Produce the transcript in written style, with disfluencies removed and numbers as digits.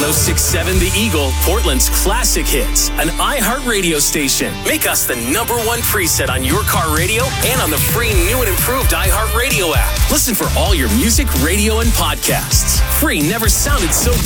1067 The Eagle, Portland's classic hits, an iHeart radio station. Make us the #1 preset on your car radio and on the free new and improved iHeart Radio app. Listen for all your music, radio, and podcasts. Free never sounded so